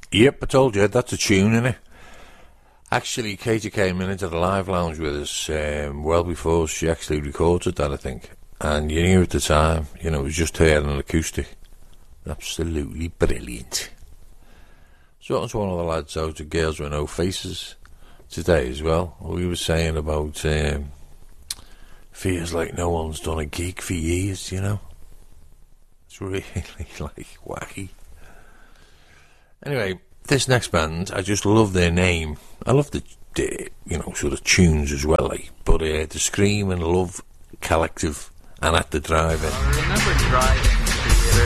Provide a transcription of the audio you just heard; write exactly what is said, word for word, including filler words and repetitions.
Yep, I told you, that's a tune, innit? Actually, Katie came in into the live lounge with us um, well before she actually recorded that, I think. And you knew at the time, you know, it was just her and an acoustic. Absolutely brilliant. So that's one of the lads out of Girls With No Faces today as well. We were saying about um, feels like no one's done a gig for years, you know. It's really like wacky. Anyway, this next band, I just love their name. I love the, the you know, sort of tunes as well, like. But uh, the Scream and Love Collective and At The Drive-In. I remember driving